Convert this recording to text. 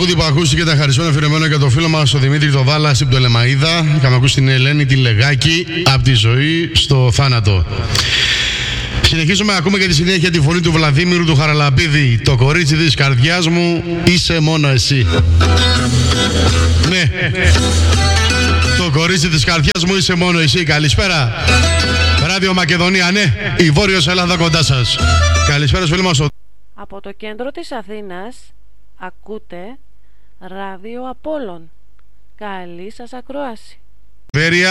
τραγούδι που ακούστηκε ήταν χαρισμένο αφιερωμένο για το φίλο μας τον Δημήτρη το Βάλα στην Πτολεμαΐδα. Είχαμε ακούσει την Ελένη τη Λεγάκη από τη ζωή στο θάνατο. Συνεχίζουμε, ακούμε και τη συνέχεια τη φωνή του Βλαδίμηρου του Χαραλαμπίδη. Το κορίτσι της καρδιάς μου είσαι μόνο εσύ. Ναι, το κορίτσι της καρδιάς μου είσαι μόνο εσύ. Καλησπέρα. Ράδιο Μακεδονία, ναι, η Βόρειος Ελλάδα κοντά σας. Καλησπέρα φίλοι μας. Από το κέντρο της Αθήνας ακούτε Ράδιο Απόλλων. Καλή σας ακρόαση.